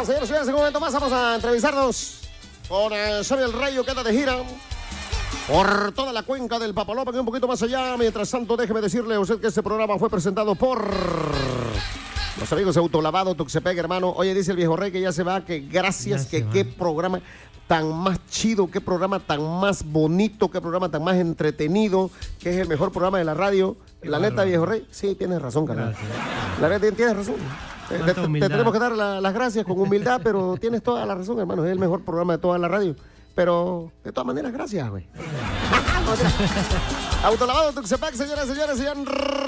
señores y señores, en un momento más vamos a entrevistarnos con Xavi el Rayo, que anda de gira por toda la cuenca del Papaloapan y un poquito más allá. Mientras tanto, déjeme decirle a usted que este programa fue presentado por los amigos de Autolavado Tuxtepec, hermano. Oye, dice el viejo rey que ya se va, que gracias, que qué programa tan más chido, qué programa tan más bonito, qué programa tan más entretenido, que es el mejor programa de la radio. La neta, viejo rey, sí, tienes razón, carnal. La neta, tienes razón. Te tenemos que dar las gracias con humildad, pero tienes toda la razón, hermano. Es el mejor programa de toda la radio. Pero, de todas maneras, gracias, güey. Autolavado Tuxtepec, señoras y señores, señor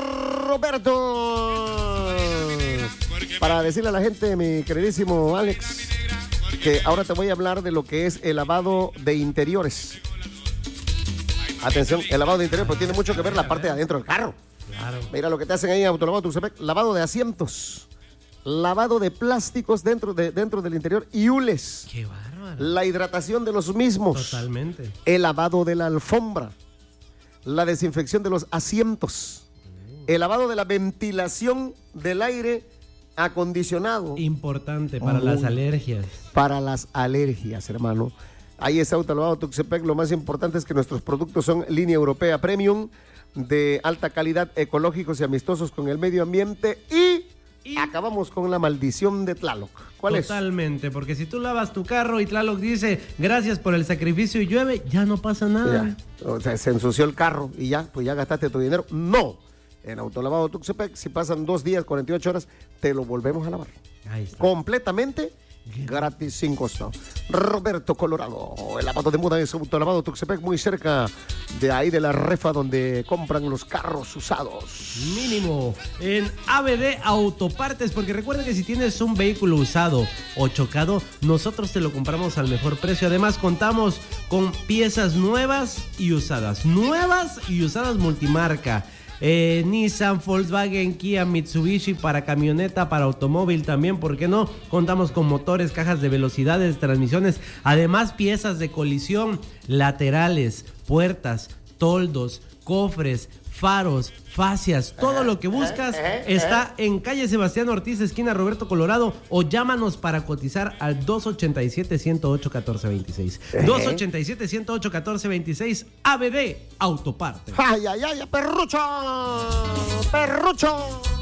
Roberto. Para decirle a la gente, mi queridísimo Alex, que ahora te voy a hablar de lo que es el lavado de interiores. Atención, el lavado de interiores, pues tiene mucho que ver la parte de adentro del carro. Claro. Mira lo que te hacen ahí en Autolavado Tuxtepec. Lavado de asientos, lavado de plásticos dentro del interior y hules. Qué bárbaro. La hidratación de los mismos. Totalmente. El lavado de la alfombra. La desinfección de los asientos. El lavado de la ventilación del aire acondicionado. Importante para las alergias. Para las alergias, hermano. Ahí está Autolavado Tuxtepec. Lo más importante es que nuestros productos son línea europea premium, de alta calidad, ecológicos y amistosos con el medio ambiente. Y acabamos con la maldición de Tlaloc. ¿Cuál es? Totalmente, porque si tú lavas tu carro y Tlaloc dice gracias por el sacrificio y llueve, ya no pasa nada. Ya. O sea, se ensució el carro y ya, pues ya gastaste tu dinero. No. En Autolavado Tuxtepec, si pasan 2 días, 48 horas, te lo volvemos a lavar. Ahí está. Completamente gratis, sin costo. Roberto Colorado, el lavado de muda es Autolavado Tuxtepec, muy cerca de ahí de la Refa, donde compran los carros usados. Mínimo en ABD Autopartes, porque recuerda que si tienes un vehículo usado o chocado, nosotros te lo compramos al mejor precio. Además, contamos con piezas nuevas y usadas multimarca. Nissan, Volkswagen, Kia, Mitsubishi, para camioneta, para automóvil también, ¿por qué no? Contamos con motores, cajas de velocidades, transmisiones, además piezas de colisión, laterales, puertas, toldos, cofres, faros, fascias, todo lo que buscas está en calle Sebastián Ortiz, esquina Roberto Colorado, o llámanos para cotizar al 287-108-1426. 287-108-1426, ABD Autopartes. ¡Ay, ay, ay, perrucho! ¡Perrucho!